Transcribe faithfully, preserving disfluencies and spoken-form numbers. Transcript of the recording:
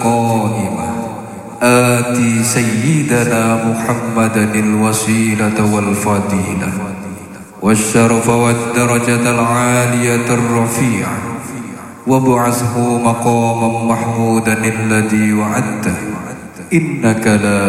قائمة آتي سيدنا محمدا الوسيلة والفضيلة والشرف والدرجة العالية الرفيعة وابعثه مقاما محمودا الذي وعدته إنك لا